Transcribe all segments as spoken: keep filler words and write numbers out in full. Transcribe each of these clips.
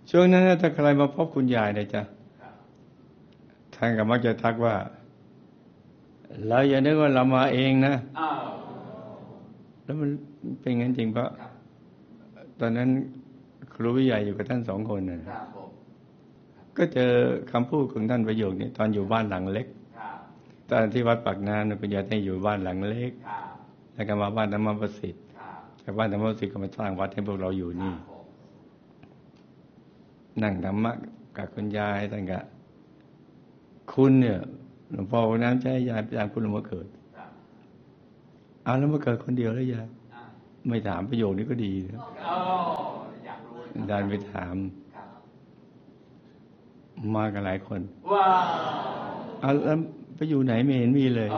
ช่วงนั้นถ้าใครมาพบคุณยายเนี่ยจ้ะท่านก็มักจะทักว่าเราอย่านึกว่าเรามาเองนะแล้วมันเป็นงั้นจริงเพราะตอนนั้นครูวิทยาอยู่กับท่านสองคนนะก็เจอคำพูดของท่านประโยคนี้ตอนอยู่บ้านหลังเล็กตอนที่วัดปากน้ำคุณยายท่านอยู่บ้านหลังเล็กแล้วก็มาบ้านธรรมประสิทธิ์จากบ้านธรรมประสิทธิ์ก็มาสร้างวัดให้พวกเราอยู่นี่นั่งธรรมะกับคุณยายท่านก็คุณเนี่ยหลวงพ่อคนนั้นใช้ยายยายคุณลงมาเกิดอ้าวแล้วมาเกิดคนเดียวแล้วยายไม่ถามประโยคนี้ก็ดีนะดันไปถามมากันหลายคนว้าวอ้าวแล้วไปอยู่ไหนไม่เห็นมีเลย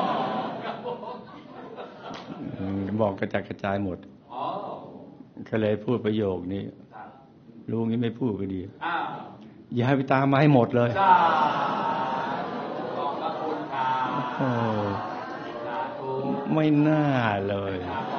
บอกกระจายกระจายหมดก็เลยพูดประโยคนี้รู้งี้ไม่พูดก็ดีอย่าให้ไปตามมาให้หมดเลยโอ้ไม่น่าเลย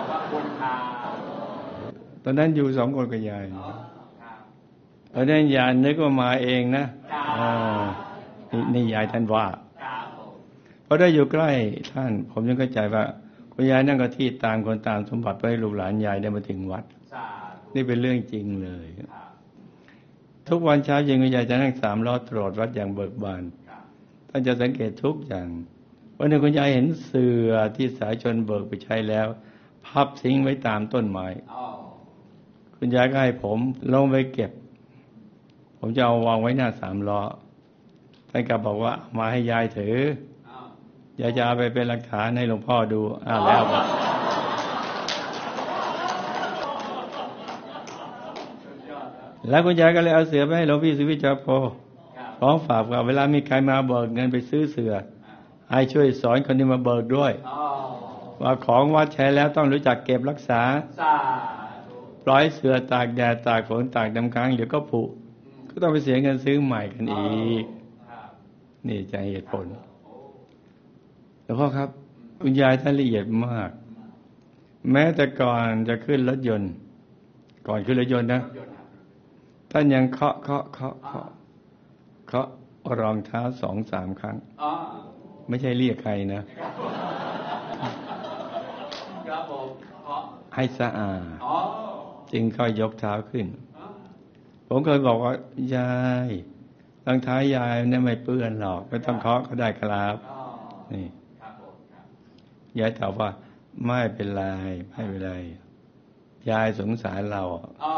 ตอนนั้นอยู่สองคนกับยายตอนนั้นยายนึกว่ามาเองนะนี่ยายท่านว่าเพราะได้อยู่ใกล้ท่านผมยังเข้าใจว่าคุณยายนั่งกับที่ตามคนตามสมบัติไปให้ลูกหลานยายได้มาถึงวัดนี่เป็นเรื่องจริงเลยทุกวันเช้าเย็นคุณยายจะนั่งสามล้อตรวจวัดอย่างเบิกบานท่านจะสังเกตทุกอย่างวันหนึ่งคุณยายเห็นเสื่อที่สายชนเบิกไปใช้แล้วพับทิ้งไว้ตามต้นไม้คุณยายก็ให้ผมลงไปเก็บผมจะเอาวางไว้หน้าสามล้อท่านก็บอกว่ามาให้ยายถือยายจะเอาไปเป็นหลักฐานให้หลวงพ่อดูอ้าวแล้วแล้วคุณยายก็เลยเอาเสือไปให้หลวงพี่สุวิทย์จาโพร้องฝากว่าเวลามีใครมาเบิกเงินไปซื้อเสือให้ช่วยสอนคนที่มาเบิกด้วยว่าของวัดใช้แล้วต้องรู้จักเก็บรักษาปล่อยเสือตากแดดตากฝนตากน้ำค้างเดี๋ยวก็ผุก็ต้องไปเสียเงินซื้อใหม่กันอีกนี่ใจเหตุผลหลวงพ่อครับคุณยายท่านละเอียดมากแม้แต่ก่อนจะขึ้นรถยนต์ก่อนขึ้นรถยนต์นะท่านยังเคาะเคาะเคาะเคาะเคาะรองเท้าสองสามครั้งไม่ใช่เรียกใครนะให้สะอาดจึงค่อยยกเท้าขึ้นผมเคยบอกว่ายายรองเท้ายายเนี่ยไม่เปื้อนหรอกไม่ต้องเคาะก็ได้ครับนี่ยายตอบว่าไม่เป็นไรไม่เป็นไรยายสงสารเรา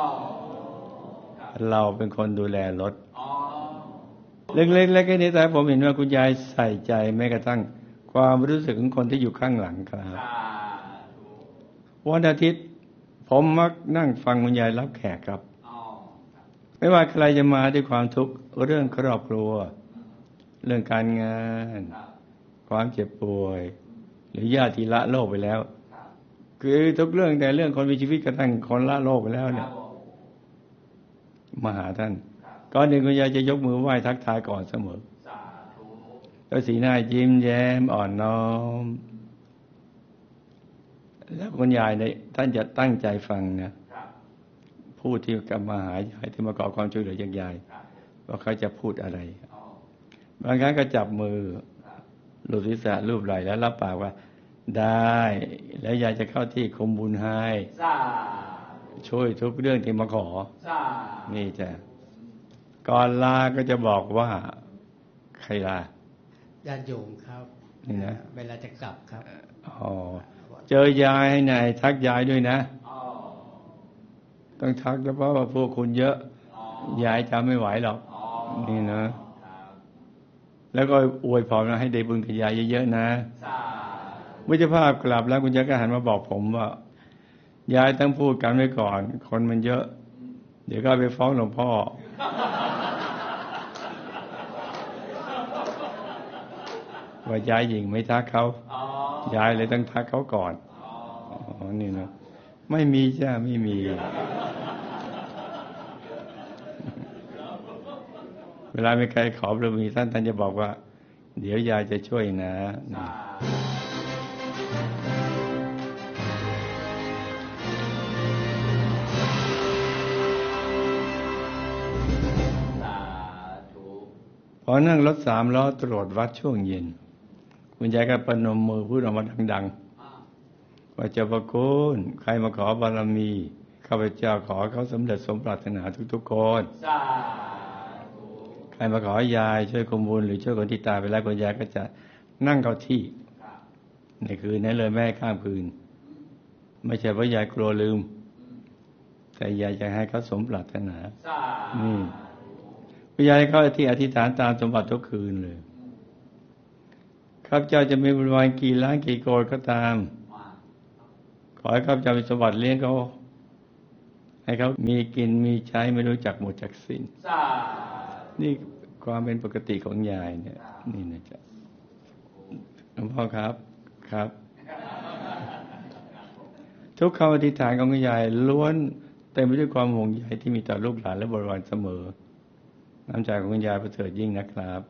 เราเป็นคนดูแลรถเล็กๆเล็กๆนี้แต่ผมเห็นว่าคุณยายใส่ใจแม้กระทั่งความรู้สึกของคนที่อยู่ข้างหลังครับวันอาทิตย์ผมมักนั่งฟังคุณยายรับแขกครับไม่ว่าใครจะมาด้วยความทุกข์เรื่องครอบครัวเรื่องการงานความเจ็บป่วยหรือญาติที่ละโลกไปแล้วคือทุกเรื่องแต่เรื่องคนมีชีวิตกระทั่งคนละโลกไปแล้วเนี่ยมาหาท่านก่อนหนึ่งคุณยายจะยกมือไหว้ทักทายก่อนเสมอแล้วสีหน้ายิ้มแย้มอ่อนน้อมแล้วคุณยายเนี่ยท่านจะตั้งใจฟังนะผู้ที่กลับมาหายายที่มาขอความช่วยเหลือจากยายว่าเขาจะพูดอะไรบางครั้งก็จับมือลูบศีรษะลูบไหล่แล้วรับปากว่าได้แล้วยายจะเข้าที่คุมบุญให้ช่วยทุกเรื่องที่มาขอนี่จ้ะก่อนลาก็จะบอกว่าใครลาญาติโยมครับนี่นะเวลาจะกลับครับอ๋อเจอยายให้นายทักยายด้วยนะต้องทักแล้วเพราะว่าพวกคุณเยอะยายจำไม่ไหวหรอกนี่นะแล้วก็อวยพรให้ได้บุญกับยายเยอะๆนะวิจภาพกลับแล้วคุณยายก็หันมาบอกผมว่ายายต้องพูดกันไว้ก่อนคนมันเยอะเดี๋ยวก็ไปฟ้องหลวงพ่อว่ายายหญิงไม่ทักเขายายเลยต้องทักเขาก่อนอ๋อนี่นะไม่มีจ้าไม่มีเวลามีใครขอบารมีท่านท่านจะบอกว่าเดี๋ยวยายจะช่วยนะอนั่งรถสามล้อตรวจวัดช่วงเย็นคุณยายก็ประนมมือพูดออกมาดังๆว่าเจ้าพระคุณใครมาขอบารมีข้าพเจ้าขอเขาสำเร็จสมปรารถนาทุกๆคนใครมาขอยายช่วยคุมบุญหรือช่วยคนที่ตายไปแล้วคุณยายก็จะนั่งเก้าที่ในคืนนั้นเลยไม่ให้ข้ามคืนไม่ใช่เพราะยายกลัวลืมแต่ยายจะให้เขาสมปรารถนานี่คุณยายเขาที่อธิษฐานตามสมบัติทุกคืนเลยข้าพเจ้าจะมีบริวารกี่ล้านกี่โกรธก็ตามขอให้ข้าพเจ้ามีสมบัติเลี้ยงเขาให้เขามีกินมีใช้ไม่รู้จักหมดจักสิ้นนี่ความเป็นปกติของยายเนี่ยนี่นะจ๊ะหลวงพ่อครับครับทุกคำอธิษฐานของคุณยายล้วนเต็มไปด้วยความห่วงใยที่มีต่อลูกหลานและบริวารเสมอน้ำใจของคุณยายประเสริฐยิ่งนะครับ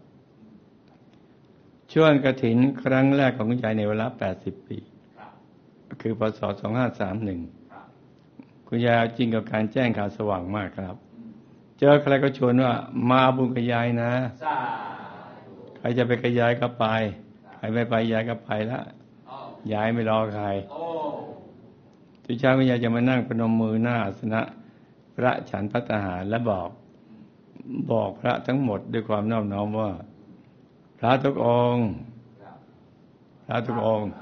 ช่วงกฐินครั้งแรกของคุณยายในเวลาแปดสิบปีคือพศสองห้าสามหนึ่งคุณยายจริงกับการแจ้งข่าวสว่างมากครับเจอใครก็ชวนว่ามาบุญกับยายนะใครจะไปกับยายก็ไปใครไม่ไปยายก็ไปละยายไม่รอใครทุกเช้าคุณยายจะมานั่งประนมมือหน้าอาสนะพระฉันภัตตาหารและบอกบอกพระทั้งหมดด้วยความนอบน้อมว่าพระทุกองค์พระทุกองค์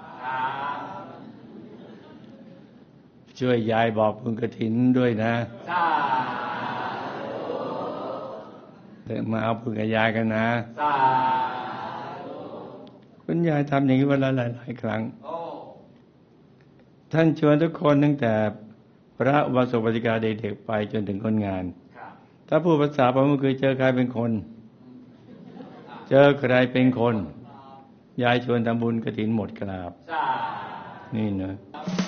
ช่วยยายบอกบุญกฐินด้วยนะมาเอาบุญกับยายกันนะคุณยายทำอย่างนี้วันละหลายๆครั้งท่านชวนทุกคนตั้งแต่พระอุบาสกอุบาสิกาเด็กๆไปจนถึงคนงานถ้าพูดภาษาพระมันคือเจอใครเป็นคนเจอใครเป็นคนยายชวนทำบุญกฐินหมดกราบนี่เนอะ